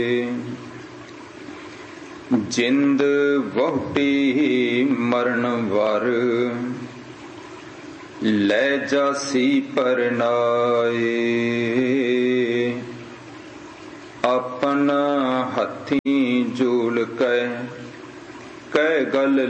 ਜਿੰਦ ਵਹੁਟੀ ਮਰਨ ਵਰ, ਲੈ ਜਾਸੀ ਪਰਨਾਏ। ਆਪਨ ਹੱਥੀਂ ਜੂਲ ਕੈ, ਕਹਿ ਗਲ